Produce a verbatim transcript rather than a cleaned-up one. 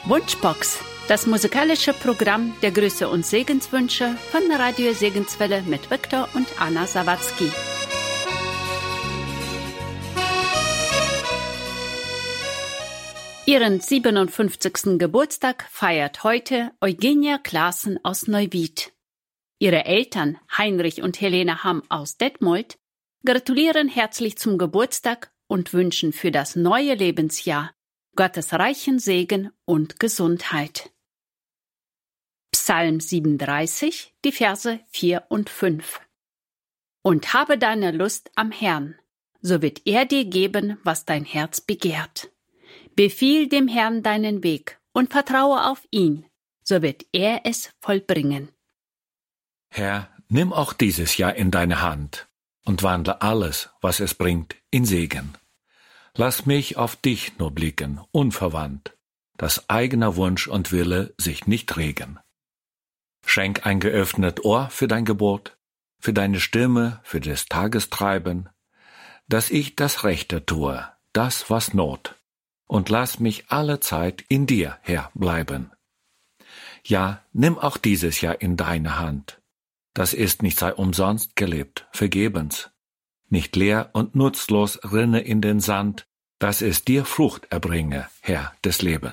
Wunschbox, das musikalische Programm der Grüße und Segenswünsche von Radio Segenswelle mit Viktor und Anna Sawatzki. Ihren siebenundfünfzigsten Geburtstag feiert heute Eugenia Klaassen aus Neuwied. Ihre Eltern Heinrich und Helene Hamm aus Detmold gratulieren herzlich zum Geburtstag und wünschen für das neue Lebensjahr Gottes reichen Segen und Gesundheit. Psalm siebenunddreißig, die Verse vier und fünf. Und habe deine Lust am Herrn, so wird er dir geben, was dein Herz begehrt. Befiehl dem Herrn deinen Weg und vertraue auf ihn, so wird er es vollbringen. Herr, nimm auch dieses Jahr in deine Hand und wandle alles, was es bringt, in Segen. Lass mich auf dich nur blicken, unverwandt, dass eigener Wunsch und Wille sich nicht regen. Schenk ein geöffnet Ohr für dein Gebot, für deine Stimme, für des Tages Treiben, dass ich das Rechte tue, das was Not, und lass mich alle Zeit in dir, Herr, bleiben. Ja, nimm auch dieses Jahr in deine Hand. Das ist nicht sei umsonst gelebt, vergebens. Nicht leer und nutzlos rinne in den Sand, dass es dir Frucht erbringe, Herr des Lebens.